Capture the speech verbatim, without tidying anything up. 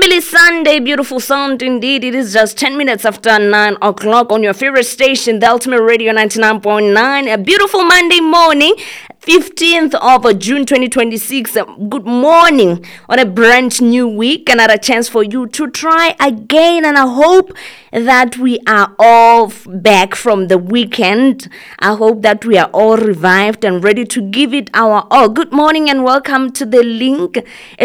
Happily Sunday, beautiful sound indeed. It is just ten minutes after nine o'clock on your favorite station, the Ultimate Radio ninety-nine point nine. A beautiful Monday morning, fifteenth of June twenty twenty-six. Good morning on a brand new week. Another chance for you to try again, and I hope that we are all back from the weekend. I hope that we are all revived and ready to give it our all. Good morning and welcome to the link.